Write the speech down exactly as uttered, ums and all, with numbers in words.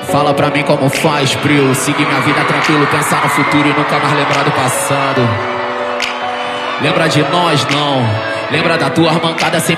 Fala pra mim como faz, Bril. Seguir minha vida tranquilo, pensar no futuro e nunca mais lembrar do passado. Lembra de nós, não. Lembra da tua armancada sem